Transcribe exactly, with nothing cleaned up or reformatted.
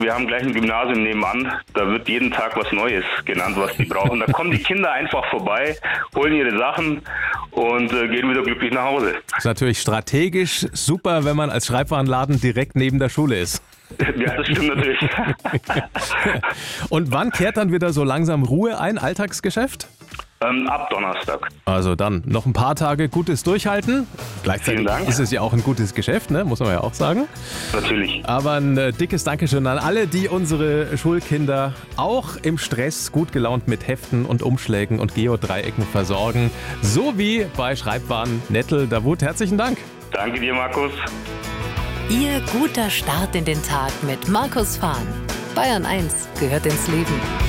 Wir haben gleich ein Gymnasium nebenan, da wird jeden Tag was Neues genannt, was die brauchen. Da kommen die Kinder einfach vorbei, holen ihre Sachen und äh, gehen wieder glücklich nach Hause. Das ist natürlich strategisch super, wenn man als Schreibwarenladen direkt neben der Schule ist. Ja, das stimmt natürlich. Und wann kehrt dann wieder so langsam Ruhe ein, Alltagsgeschäft? Ähm, ab Donnerstag. Also dann noch ein paar Tage gutes Durchhalten. Gleichzeitig Vielen Dank. ist es ja auch ein gutes Geschäft, ne? Muss man ja auch sagen. Natürlich. Aber ein äh, dickes Dankeschön an alle, die unsere Schulkinder auch im Stress gut gelaunt mit Heften und Umschlägen und Geodreiecken versorgen. So wie bei Schreibwaren Nettel Davut. Herzlichen Dank. Danke dir, Markus. Ihr guter Start in den Tag mit Markus Fahn. Bayern eins gehört ins Leben.